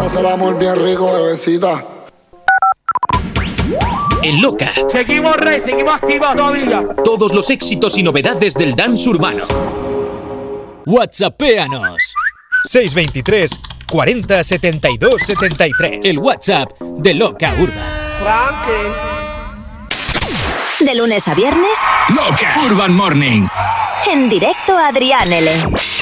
hacer el amor bien rico, bebecita. El Loca. Seguimos seguimos activos todavía. Todos los éxitos y novedades del dance urbano. WhatsAppéanos. 623 40 72 73. El WhatsApp de Loca Urban. De lunes a viernes, Loca Urban Morning. en directo a Adrián L.